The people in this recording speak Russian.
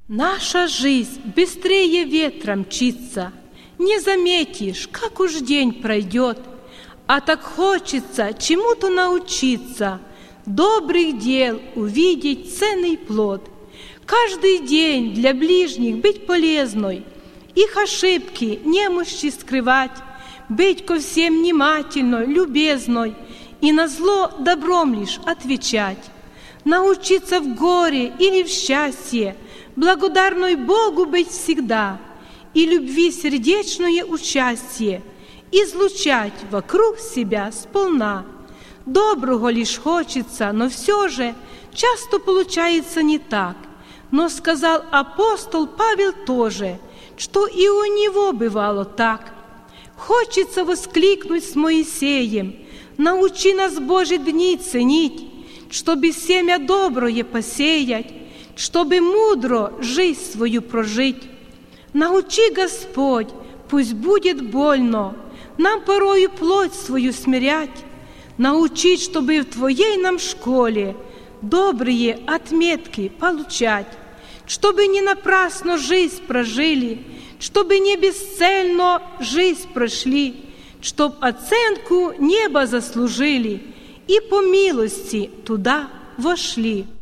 Наша жизнь быстрее ветра мчится, не заметишь, как уж день пройдет, а так хочется чему-то научиться, добрых дел увидеть ценный плод. Каждый день для ближних быть полезной, их ошибки, немощи скрывать, быть ко всем внимательной, любезной и на зло добром лишь отвечать. Научиться в горе или в счастье благодарной Богу быть всегда и любви сердечное участие излучать вокруг себя сполна. Доброго лишь хочется, но все же часто получается не так. Но сказал апостол Павел тоже, что и у него бывало так. Хочется воскликнуть с Моисеем: научи нас, Боже, дни ценить, чтобы семя доброе посеять, чтобы мудро жизнь свою прожить. Научи, Господь, пусть будет больно, нам порою плоть свою смирять, научить, чтобы в Твоей нам школе добрые отметки получать, чтобы не напрасно жизнь прожили, чтобы не бесцельно жизнь прошли, чтоб оценку неба заслужили и по милости туда вошли.